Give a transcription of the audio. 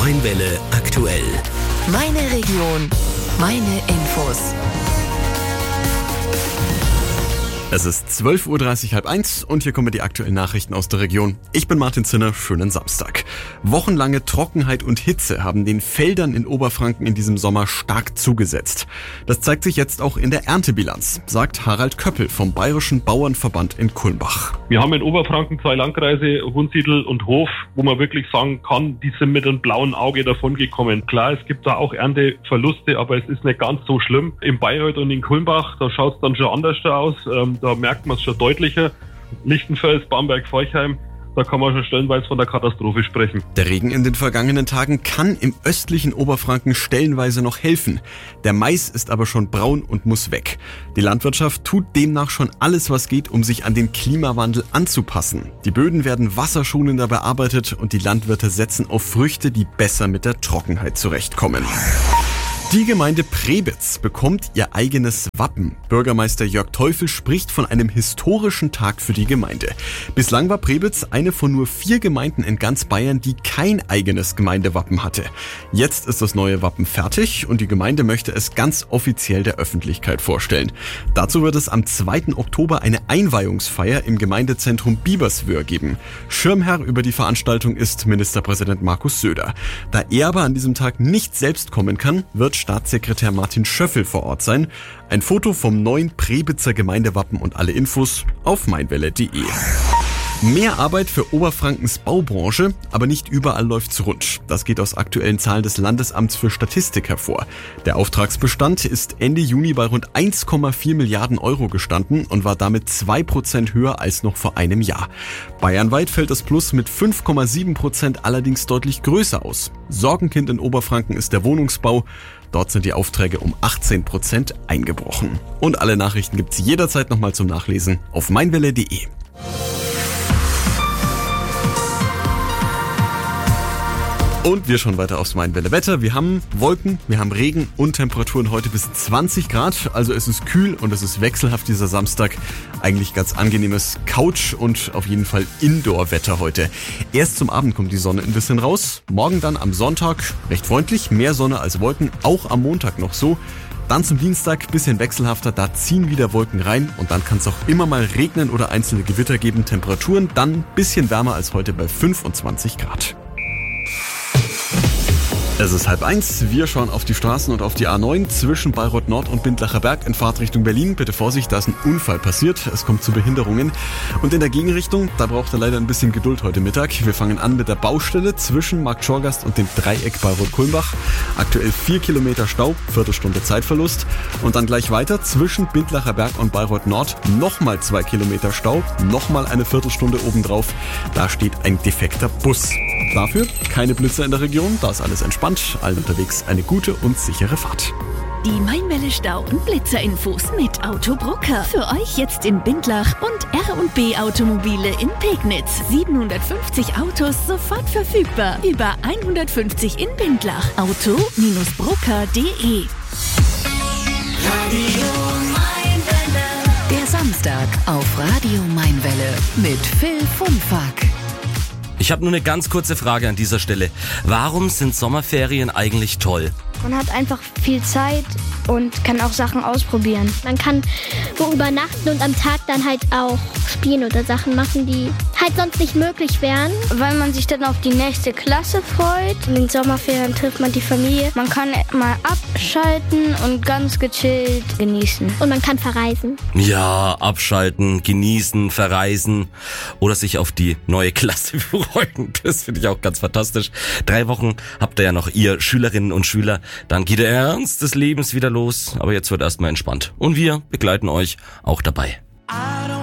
Mainwelle aktuell. Meine Region, meine Infos. Es ist 12.30 Uhr, 12:30 und hier kommen die aktuellen Nachrichten aus der Region. Ich bin Martin Zinner, schönen Samstag. Wochenlange Trockenheit und Hitze haben den Feldern in Oberfranken in diesem Sommer stark zugesetzt. Das zeigt sich jetzt auch in der Erntebilanz, sagt Harald Köppel vom Bayerischen Bauernverband in Kulmbach. Wir haben in Oberfranken 2 Landkreise, Wunsiedel und Hof, wo man wirklich sagen kann, die sind mit einem blauen Auge davongekommen. Klar, es gibt da auch Ernteverluste, aber es ist nicht ganz so schlimm. In Bayreuth und in Kulmbach, da schaut es dann schon anders aus. Da merkt man es schon deutlicher. Lichtenfels, Bamberg, Forchheim, da kann man schon stellenweise von der Katastrophe sprechen. Der Regen in den vergangenen Tagen kann im östlichen Oberfranken stellenweise noch helfen. Der Mais ist aber schon braun und muss weg. Die Landwirtschaft tut demnach schon alles, was geht, um sich an den Klimawandel anzupassen. Die Böden werden wasserschonender bearbeitet und die Landwirte setzen auf Früchte, die besser mit der Trockenheit zurechtkommen. Die Gemeinde Prebitz bekommt ihr eigenes Wappen. Bürgermeister Jörg Teufel spricht von einem historischen Tag für die Gemeinde. Bislang war Prebitz eine von nur 4 Gemeinden in ganz Bayern, die kein eigenes Gemeindewappen hatte. Jetzt ist das neue Wappen fertig und die Gemeinde möchte es ganz offiziell der Öffentlichkeit vorstellen. Dazu wird es am 2. Oktober eine Einweihungsfeier im Gemeindezentrum Bieberswöhr geben. Schirmherr über die Veranstaltung ist Ministerpräsident Markus Söder. Da er aber an diesem Tag nicht selbst kommen kann, wird Staatssekretär Martin Schöffel vor Ort sein. Ein Foto vom neuen Prebitzer Gemeindewappen und alle Infos auf mainwelle.de. Mehr Arbeit für Oberfrankens Baubranche, aber nicht überall läuft's rund. Das geht aus aktuellen Zahlen des Landesamts für Statistik hervor. Der Auftragsbestand ist Ende Juni bei rund 1,4 Milliarden Euro gestanden und war damit 2% höher als noch vor einem Jahr. Bayernweit fällt das Plus mit 5,7% allerdings deutlich größer aus. Sorgenkind in Oberfranken ist der Wohnungsbau. Dort sind die Aufträge um 18% eingebrochen. Und alle Nachrichten gibt's jederzeit nochmal zum Nachlesen auf mainwelle.de. Und wir schauen weiter aufs Mainwelle Wetter. Wir haben Wolken, wir haben Regen und Temperaturen heute bis 20 Grad. Also es ist kühl und es ist wechselhaft dieser Samstag. Eigentlich ganz angenehmes Couch- und auf jeden Fall Indoor-Wetter heute. Erst zum Abend kommt die Sonne ein bisschen raus. Morgen dann am Sonntag recht freundlich, mehr Sonne als Wolken. Auch am Montag noch so. Dann zum Dienstag bisschen wechselhafter, da ziehen wieder Wolken rein und dann kann es auch immer mal regnen oder einzelne Gewitter geben. Temperaturen dann bisschen wärmer als heute bei 25 Grad. Es ist 12:30. Wir schauen auf die Straßen und auf die A9 zwischen Bayreuth Nord und Bindlacher Berg in Fahrtrichtung Berlin. Bitte Vorsicht, da ist ein Unfall passiert. Es kommt zu Behinderungen. Und in der Gegenrichtung, da braucht ihr leider ein bisschen Geduld heute Mittag. Wir fangen an mit der Baustelle zwischen Markt Schorgast und dem Dreieck Bayreuth-Kulmbach. Aktuell 4 Kilometer Stau, Viertelstunde Zeitverlust. Und dann gleich weiter zwischen Bindlacher Berg und Bayreuth Nord. Nochmal 2 Kilometer Stau, nochmal eine Viertelstunde obendrauf. Da steht ein defekter Bus. Dafür keine Blitzer in der Region, da ist alles entspannt. Allen unterwegs eine gute und sichere Fahrt. Die Mainwelle Stau- und Blitzerinfos mit Autobrucker. Für euch jetzt in Bindlach und R&B Automobile in Pegnitz. 750 Autos sofort verfügbar. Über 150 in Bindlach. Auto-brucker.de. Radio Mainwelle. Der Samstag auf Radio Mainwelle mit Phil Funfack. Ich habe nur eine ganz kurze Frage an dieser Stelle. Warum sind Sommerferien eigentlich toll? Man hat einfach viel Zeit und kann auch Sachen ausprobieren. Man kann wo übernachten und am Tag dann halt auch spielen oder Sachen machen, die halt sonst nicht möglich wären. Weil man sich dann auf die nächste Klasse freut. In den Sommerferien trifft man die Familie. Man kann mal abschalten und ganz gechillt genießen. Und man kann verreisen. Ja, abschalten, genießen, verreisen oder sich auf die neue Klasse freuen. Das finde ich auch ganz fantastisch. 3 Wochen habt ihr ja noch, ihr Schülerinnen und Schüler. Dann geht der Ernst des Lebens wieder los. Aber jetzt wird erstmal entspannt. Und wir begleiten euch auch dabei.